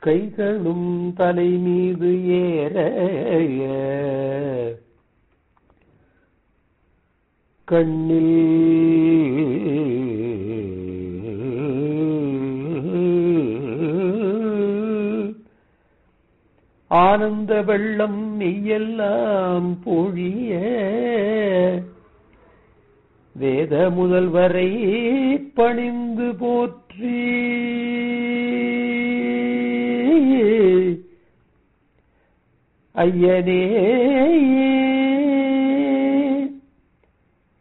கைகளும் தலை மீது ஏற கண்ணில் ஆனந்த வெள்ளம் மெய்யெல்லாம் பொழிய வேத முதல்வரை பணிந்து போற்றி ஐயனே